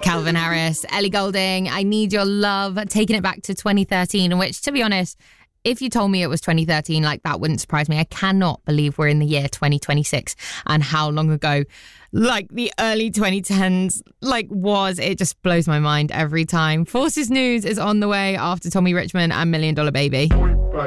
Calvin Harris, Ellie Goulding, I Need Your Love, taking it back to 2013, which, to be honest, if you told me it was 2013, like, that wouldn't surprise me. I cannot believe we're in the year 2026 and how long ago, like, the early 2010s, like, was. It just blows my mind every time. Forces News is on the way after Tommy Richmond and $1 Million Baby.